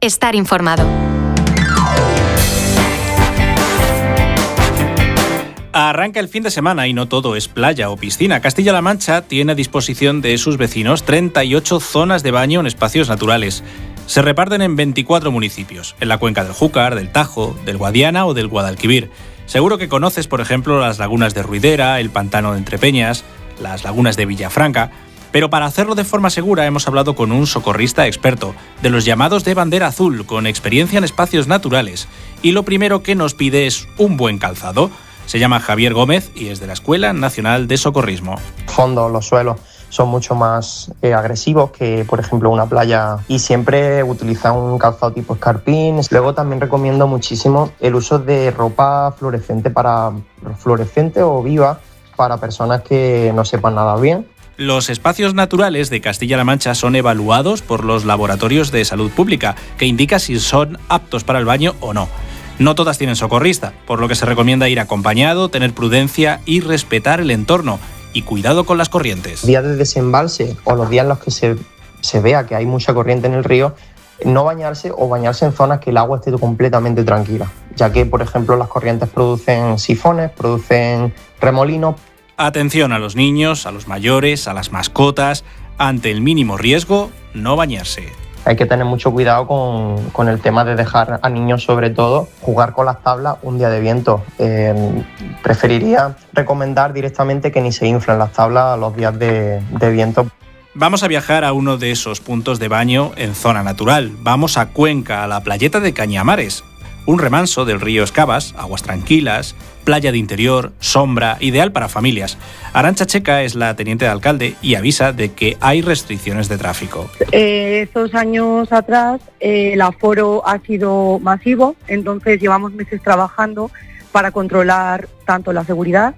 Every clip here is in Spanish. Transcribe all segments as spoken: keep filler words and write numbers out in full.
estar informado. Arranca el fin de semana y no todo es playa o piscina. Castilla-La Mancha tiene a disposición de sus vecinos treinta y ocho zonas de baño en espacios naturales. Se reparten en veinticuatro municipios, en la cuenca del Júcar, del Tajo, del Guadiana o del Guadalquivir. Seguro que conoces, por ejemplo, las lagunas de Ruidera, el pantano de Entrepeñas, las lagunas de Villafranca. Pero para hacerlo de forma segura hemos hablado con un socorrista experto, de los llamados de bandera azul, con experiencia en espacios naturales. Y lo primero que nos pide es un buen calzado. Se llama Javier Gómez y es de la Escuela Nacional de Socorrismo. Fondos, los suelos son mucho más eh, agresivos que, por ejemplo, una playa, y siempre utiliza un calzado tipo escarpín. Luego también recomiendo muchísimo el uso de ropa fluorescente para fluorescente o viva para personas que no sepan nadar bien. Los espacios naturales de Castilla-La Mancha son evaluados por los laboratorios de salud pública, que indica si son aptos para el baño o no. No todas tienen socorrista, por lo que se recomienda ir acompañado, tener prudencia y respetar el entorno. Y cuidado con las corrientes. Días de desembalse o los días en los que se, se vea que hay mucha corriente en el río, no bañarse o bañarse en zonas que el agua esté completamente tranquila, ya que, por ejemplo, las corrientes producen sifones, producen remolinos. Atención a los niños, a los mayores, a las mascotas. Ante el mínimo riesgo, no bañarse. Hay que tener mucho cuidado con, con el tema de dejar a niños, sobre todo, jugar con las tablas un día de viento. Eh, preferiría recomendar directamente que ni se inflen las tablas los días de, de viento. Vamos a viajar a uno de esos puntos de baño en zona natural. Vamos a Cuenca, a la playeta de Cañamares. Un remanso del río Escabas, aguas tranquilas, playa de interior, sombra, ideal para familias. Arantxa Checa es la teniente de alcalde y avisa de que hay restricciones de tráfico. Eh, estos años atrás eh, el aforo ha sido masivo, entonces llevamos meses trabajando para controlar tanto la seguridad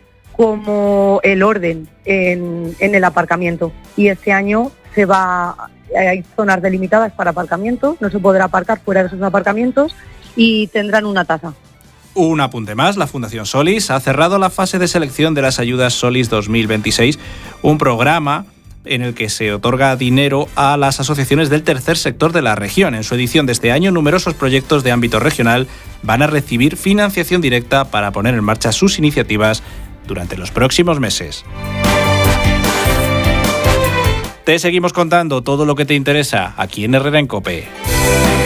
como el orden en, en el aparcamiento. Y este año se va, hay zonas delimitadas para aparcamiento, no se podrá aparcar fuera de esos aparcamientos y tendrán una tasa. Un apunte más, la Fundación Solis ha cerrado la fase de selección de las ayudas Solis dos mil veintiséis, un programa en el que se otorga dinero a las asociaciones del tercer sector de la región. En su edición de este año, numerosos proyectos de ámbito regional van a recibir financiación directa para poner en marcha sus iniciativas durante los próximos meses. Te seguimos contando todo lo que te interesa aquí en Herrera en COPE.